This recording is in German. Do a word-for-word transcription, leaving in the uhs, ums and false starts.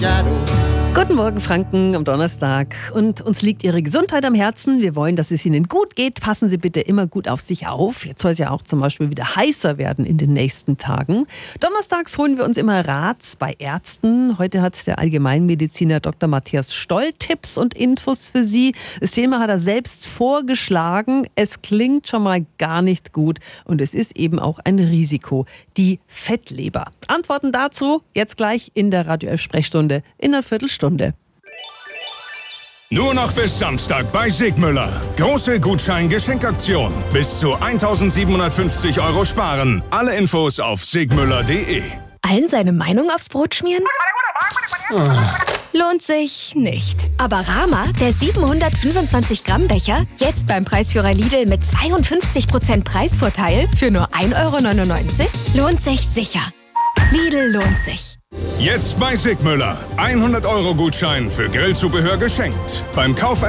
Guten Morgen, Franken, am Donnerstag. Und uns liegt Ihre Gesundheit am Herzen. Wir wollen, dass es Ihnen gut geht. Passen Sie bitte immer gut auf sich auf. Jetzt soll es ja auch zum Beispiel wieder heißer werden in den nächsten Tagen. Donnerstags holen wir uns immer Rat bei Ärzten. Heute hat der Allgemeinmediziner Doktor Matthias Stoll Tipps und Infos für Sie. Das Thema hat er selbst vorgeschlagen. Es klingt schon mal gar nicht gut und es ist eben auch ein Risiko. Die Fettleber. Antworten dazu jetzt gleich in der Radio elf Sprechstunde in einer Viertelstunde. Nur noch bis Samstag bei Sigmüller. Große Gutschein-Geschenkaktion. Bis zu eintausendsiebenhundertfünfzig Euro sparen. Alle Infos auf sigmüller punkt de. Allen seine Meinung aufs Brot schmieren? Lohnt sich nicht. Aber Rama, der siebenhundertfünfundzwanzig Gramm Becher, jetzt beim Preisführer Lidl mit zweiundfünfzig Prozent Preisvorteil für nur ein Euro neunundneunzig, lohnt sich sicher. Lidl lohnt sich. Jetzt bei Sigmüller. hundert Euro Gutschein für Grillzubehör geschenkt. Beim Kauf